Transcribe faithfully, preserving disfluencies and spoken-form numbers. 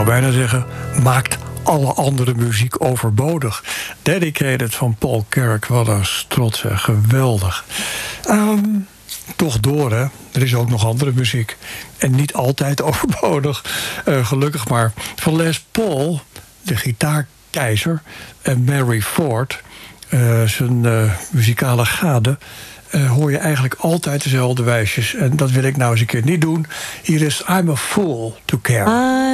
zou bijna zeggen, maakt alle andere muziek overbodig. Dedicated van Paul Carrack, wat een strot, zeg. Geweldig. Um, toch door, hè. Er is ook nog andere muziek. En niet altijd overbodig, uh, gelukkig maar. Van Les Paul, de gitaarkeizer, en Mary Ford, uh, zijn uh, muzikale gade, Uh, hoor je eigenlijk altijd dezelfde wijsjes. En dat wil ik nou eens een keer niet doen. Hier is I'm a Fool to Care.